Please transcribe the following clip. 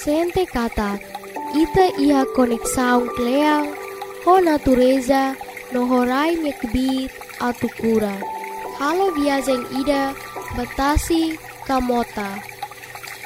sente kata ita ia konek saung kleang ho natureza no horai mekbit atu kura. Halo viajeng ida batasi kamota.